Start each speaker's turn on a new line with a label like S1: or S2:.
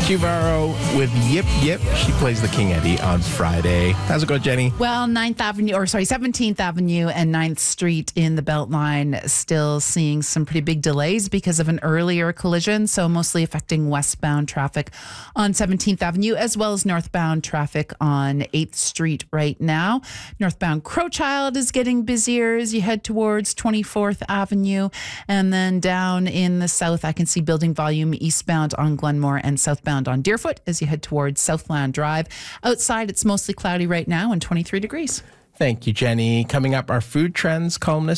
S1: Cuvaro with Yip Yip. She plays the King Eddie on Friday. How's it going, Jenny?
S2: Well, 17th Avenue and 9th Street in the Beltline still seeing some pretty big delays because of an earlier collision. So mostly affecting westbound traffic on 17th Avenue as well as northbound traffic on 8th Street right now. Northbound Crowchild is getting busier as you head towards 24th Avenue. And then down in the south, I can see building volume eastbound on Glenmore and southbound on Deerfoot as you head towards Southland Drive. Outside, it's mostly cloudy right now and 23 degrees.
S1: Thank you, Jenny. Coming up, our food trends columnist